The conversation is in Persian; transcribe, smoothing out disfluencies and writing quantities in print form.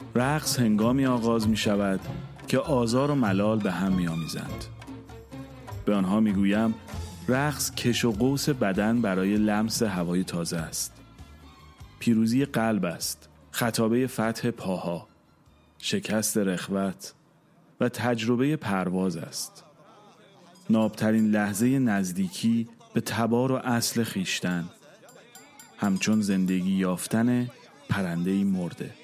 رقص هنگامی آغاز می شود که آزار و ملال به هم می آمیزند. به آنها می گویم رقص کش و قوس بدن برای لمس هوای تازه است. پیروزی قلب است، خطابه فتح پاها، شکست رخوت و تجربه پرواز است. نابترین لحظه نزدیکی به تبار و اصل خیشتن، همچون زندگی یافتن پرنده‌ای مرده.